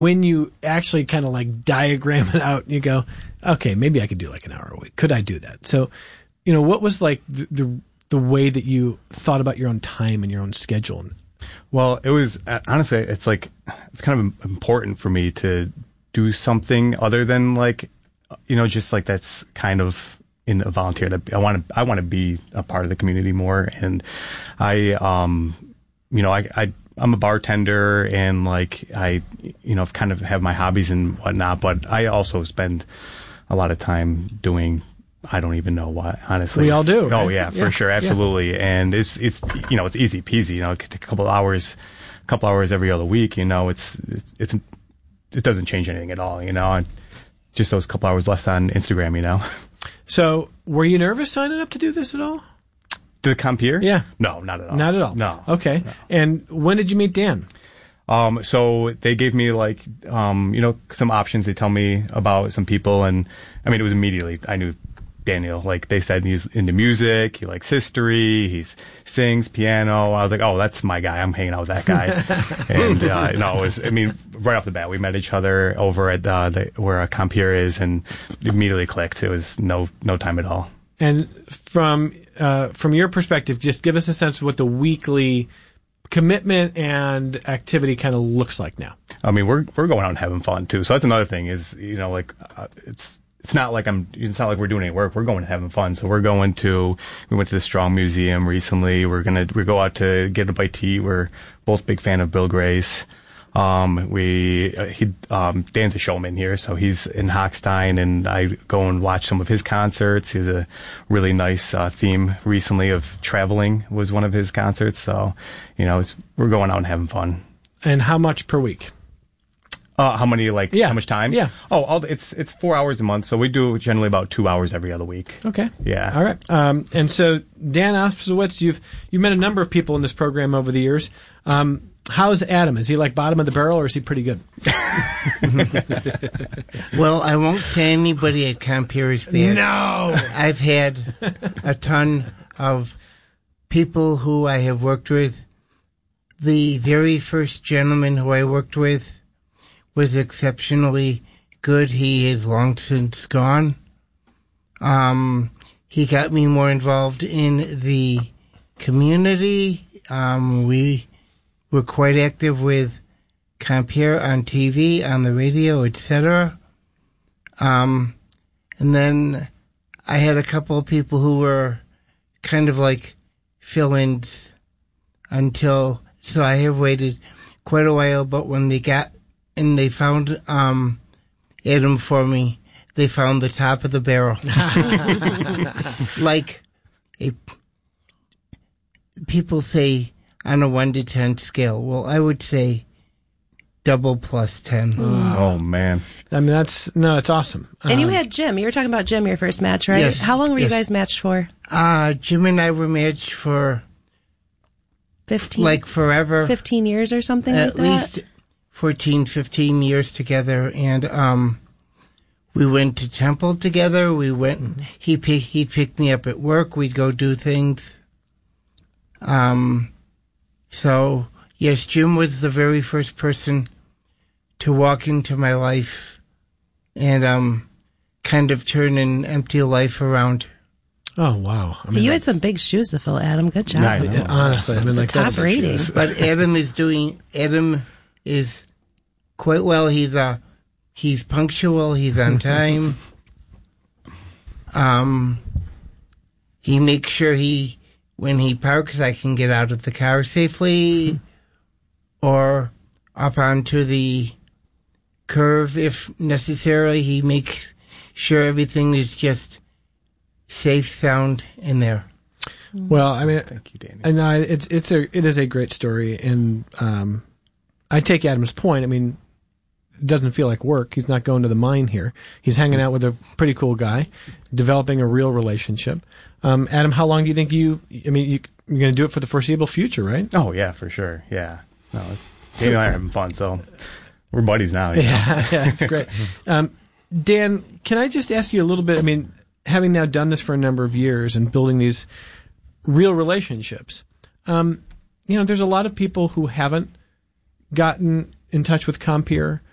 when you actually kind of like diagram it out, you go, okay, maybe I could do like an hour a week. Could I do that? So, what was like the way that you thought about your own time and your own schedule? Well, it was, honestly, it's kind of important for me to do something other than like, just like that's kind of in a volunteer. I want to be a part of the community more. And I'm a bartender, and like I've kind of have my hobbies and whatnot, but I also spend a lot of time doing, I don't even know what, honestly. We all do. Oh right? yeah, for sure. Absolutely. Yeah. And it's it's easy peasy, it could take a couple hours every other week, it doesn't change anything at all, and just those couple hours less on Instagram, So were you nervous signing up to do this at all? To Compeer? Yeah. No, not at all. Not at all. No. Okay. No. And when did you meet Dan? So they gave me like, some options. They tell me about some people, and I mean, it was immediately, I knew Daniel. Like they said, he's into music, he likes history, he sings piano. I was like, oh, that's my guy. I'm hanging out with that guy. And, it was, right off the bat, we met each other over at, where Compeer is, and immediately clicked. It was no time at all. And from your perspective, just give us a sense of what the weekly commitment and activity kind of looks like now. I mean, we're going out and having fun too. So that's another thing is, it's not like we're doing any work. We're going and having fun. So we went to the Strong Museum recently. We go out to get a bite to eat. We're both big fan of Bill Grace. Dan's a showman here, so he's in Hochstein, and I go and watch some of his concerts. He has a really nice theme recently of traveling was one of his concerts. So, we're going out and having fun. And how much per week? How much time? Yeah. Oh, it's 4 hours a month, so we do generally about 2 hours every other week. Okay. Yeah. All right. And so Dan Ostrowitz, you've met a number of people in this program over the years. How's Adam? Is he like bottom of the barrel, or is he pretty good? Well, I won't say anybody at Compeer is bad. No! I've had a ton of people who I have worked with. The very first gentleman who I worked with was exceptionally good. He is long since gone. He got me more involved in the community. We were quite active with Compeer on TV, on the radio, etc. And then I had a couple of people who were kind of like fill-ins so I have waited quite a while, but when they found Adam for me, they found the top of the barrel. People say on a 1 to 10 scale. Well, I would say double plus 10. Oh man. I mean, it's awesome. And you had Jim. You were talking about Jim, your first match, right? Yes. How long were you guys matched for? Jim and I were matched for 15? like forever. 15 years or something like that? At least 14, 15 years together. And we went to Temple together. He picked me up at work. We'd go do things. So, yes, Jim was the very first person to walk into my life and kind of turn an empty life around. Oh, wow. I mean, you had some big shoes to fill, Adam. Good job. Honestly, I mean, like top that's rating. But Adam is quite well. He's punctual. He's on time. He makes sure when he parks, I can get out of the car safely or up onto the curve if necessary. He makes sure everything is just safe, sound in there. Well, I mean, Thank you, Danny. And it is a great story, and I take Adam's point. I mean, it doesn't feel like work. He's not going to the mine here. He's hanging out with a pretty cool guy, developing a real relationship. Adam, how long do you think you're going to do it for the foreseeable future, right? Oh yeah, for sure. Yeah. No, Danny and I are having fun, so we're buddies now. Yeah, it's great. Dan, can I just ask you a little bit? I mean, having now done this for a number of years and building these real relationships, there's a lot of people who haven't gotten in touch with Compeer.